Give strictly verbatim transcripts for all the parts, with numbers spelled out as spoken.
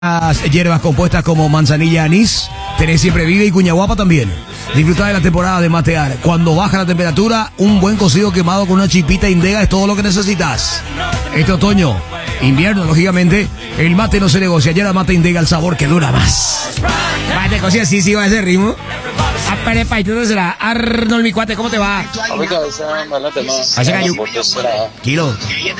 hierbas compuestas como manzanilla, anís, tenés siempre vive y cuña guapa también. Disfruta de la temporada de matear. Cuando baja la temperatura, un buen cocido quemado con una chipita indega es todo lo que necesitas. Este otoño, invierno, lógicamente, el mate no se negocia. Yerba mate indega el sabor que dura más. Mate cocina, sí, sí, va a ese ritmo. Apare paito será. Arnold, mi cuate, ¿cómo te va? Hace gallo. Kilo.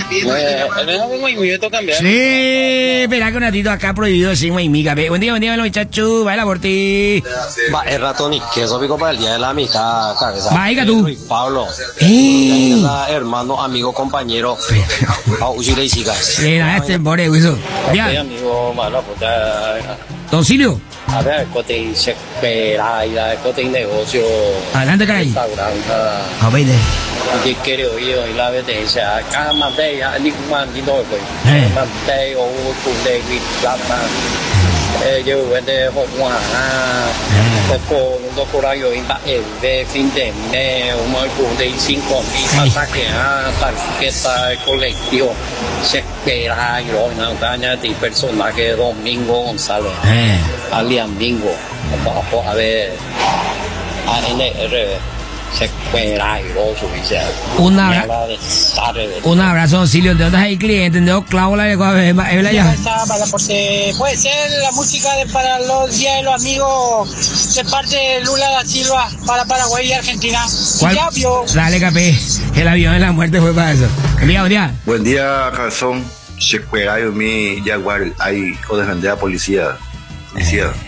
Sí, espera que un ratito acá prohibido decir güey, miga. Buen día, buen día, muchacho. Baila por ti. Va, el ratón y queso pico para el día de la amistad, cabeza. Vaya tú. Pablo. Eh. Hermano, amigo, compañero. Ushire y chicas. Sí, nada, este bore, eso. Ya. Amigo, malo, pues ya. Don Silvio. A ver, cote se espera y la cote negocio. Adelante, caray. Restaurante. A ver, que quiere oír y la vez de esa acá más de ya ni más ni todo pues más de o tu de la más eh yo vende hoa poco no por ahí en el de fin de mes un poco de cinco mil para que a tarjeta colectivo se espera y lo no daña de personaje Domingo González alias Mingo a ver a n se espera y lo subirse. Un abrazo. Un abrazo, Silvio. ¿De dónde hay clientes? ¿De clavo la de ya? Puede ser la música de para los días de los amigos de parte de Lula da Silva para Paraguay y Argentina. ¿Cuál? Ya vio. Dale, capé. El avión de la muerte fue para eso. Buen día, buen día. Buen día, Calzón. Se espera y mi jaguar. Hay o defender a policía. Policía. Eh.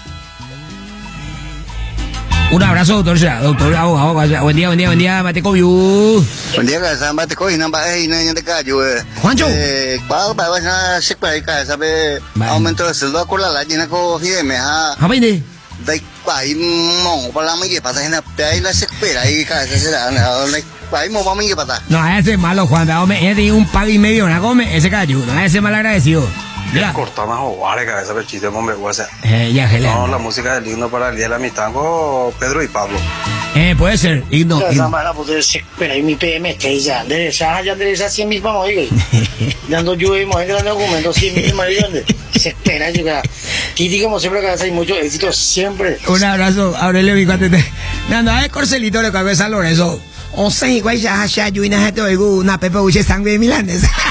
Un abrazo, doctor, doctor, abogado. Buen día, buen día, buen día, Matecoviu. Buen día, casa, Matecoviu, no va a ir en el cayo. Juancho. Eh, ¿cuál va a ser la secretaria, sabe? Aumento de sueldo con la llena cogida, me ha. ¿A ver? De ahí, no, para la mía, pasa en la ahí la secretaria, ahí, casa, será, ahí, mo, vamos a ir para. No, ese es malo, Juan, ese tiene un pago y medio, ¿no? Come, ese cayo, no, ese es mal agradecido. Ya corta más o vale cabeza el chiste hombre guasa. Eh, ya gela. No, la música del himno para el día de la amistad con Pedro y Pablo. Eh, puede ser. Himno. Espera, y mi P M está ya. De esa ya de esa cien mil vamos a ir. Dando yo en gran documento cien mil más grande. Se espera llegar. Titi como siempre que hay mucho éxito siempre. Un abrazo, Aurelio mi cuate. Nando, a ver Corcelito le cago de San Lorenzo. O sea, igual ya ya yo y nada te oigo una pepe uche sangre de milanesa.